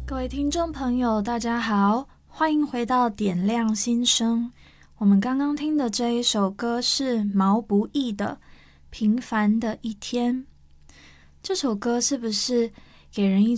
各位听众朋友，大家好，欢迎回到点亮心声。我们刚刚听的这一首歌是毛不易的《平凡的一天》。这首歌是不是给人一